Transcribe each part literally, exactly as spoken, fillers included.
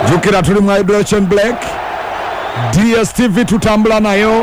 jukira tuli mu Hydration Black D S T V tutambula nayo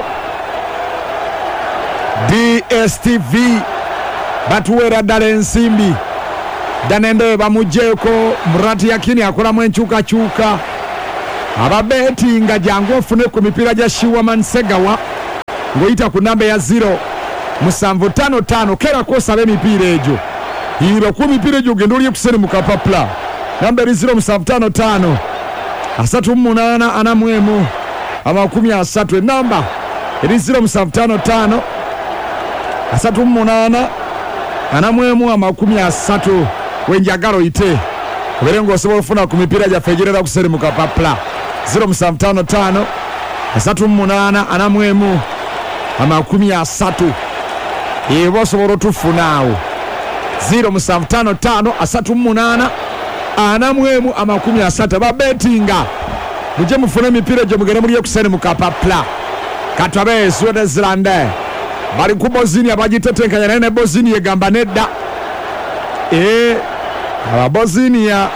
D S T V batuwera ddala ensimbi danende bamujjeeko Murati Yakini akolamu enkyukakyuka ababetinga jangu ofune ku mipiira gya Shiwaman Segawa ng'oyita ku namba ya zero musanvu tano tano kera kosabe emipiira egyo hiro ku mipiira egyo genda olye kuseni mu kapapula namba eri zero musanvu tano tano asatu munana ana mwemu amakumi asatu enamba eri zero musanvu tano tano asatu munana ana mwemu amakumi asatu wenjagalo ite kuberengo osobola ofuna ku mipiira gyaffe egerera kuseni mu kapapula zero musanvu tano tano asatu munana ana mwemu amakumi asatu ebo osobola otufunaawo zero musanvu tano tano asatu munana ana mwemu amakumi asatu ababetinga muje mufune emipiira egyo mugende mulye kuseni mu kapapula katwabe Swaziland bali ku Bosnia abagitetenkanya naye ne Bosnia egamba nedda ee aba Bosnia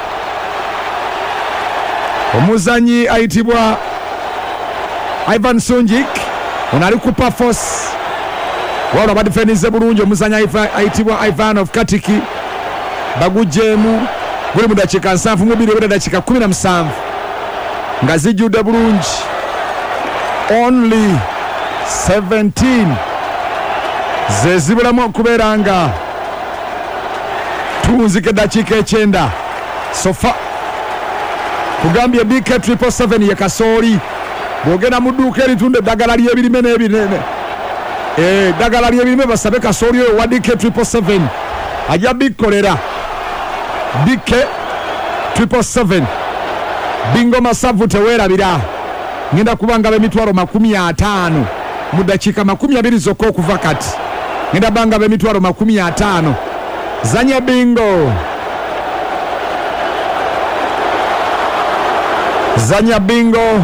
omuzanyi ayitibwa Ivan Sunjic ono ali ku Pafos wala badifenize bulungi omuzanyi ayitibwa Ivanov Katiki bagujjeemu guli mu dakiika nsanvu mu bbiri ebera dakiika kumi na musanvu nga zijjudde bulungi only seventeen ze zibulamu okubeera nga tunzike dakiika ekyenda sofa kugambye B K seven seven ye kasooli bwogenda mu dduuka eritunda eddagala ly'ebirime n'ebinene eddagala ly'ebirime basabe kasooli oyo wa D K seven seven ajja bikkolera D K seven seven bingo masavu teweerabira ngenda kubanga b'emitwalo makumi ataano mu dakiika makumi abiri zokka okuva kati ngenda banga b'emitwalo makumi ataano zanya bingo zanya bingo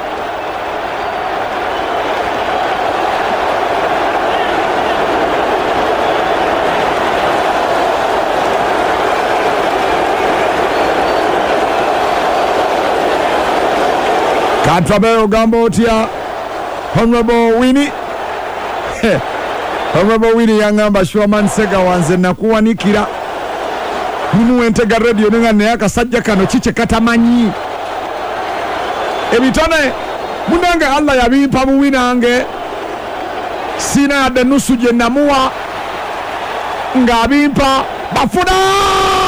katwabe ogamba otya Honorable Winnie Honorable Winnie yangamba Shiwaman Segawa nze nakuwanikira munu entega radio nenga ne akasajja kano kiche katamanyi ebitone munange Allah yabimpa mu winange sina yadde nusu gye namuwa ng'abimpa bafuna